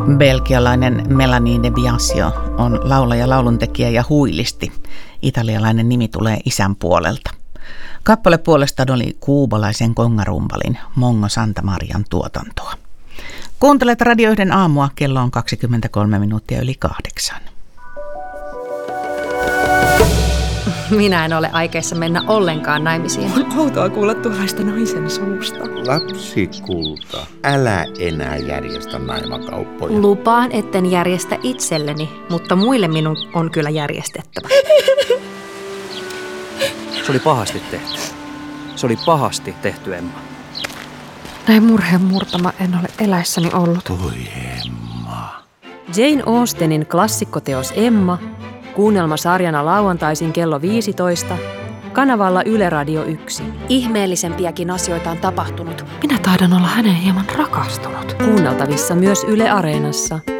Belgialainen Melanie de Biasio on laulaja, lauluntekijä ja huilisti. Italialainen nimi tulee isän puolelta. Kappale puolestaan oli kuubalaisen kongarumbalin Mongo Santa Marian tuotantoa. Kuuntelet Radio 1 aamua, kello on 23 minuuttia yli 8. Minä en ole aikeissa mennä ollenkaan naimisiin. On outoa kuulla tuollaista naisen suusta. Lapsikulta, älä enää järjestä naimakauppoja. Lupaan, etten järjestä itselleni, mutta muille minun on kyllä järjestettävä. Se oli pahasti tehty. Se oli pahasti tehty, Emma. Näin murheen murtama en ole eläissäni ollut. Oi Emma. Jane Austenin klassikkoteos Emma, kuunnelma sarjana lauantaisin kello 15, kanavalla Yle Radio 1. Ihmeellisempiäkin asioita on tapahtunut. Minä taidan olla hänen hieman rakastunut. Kuunneltavissa myös Yle Areenassa.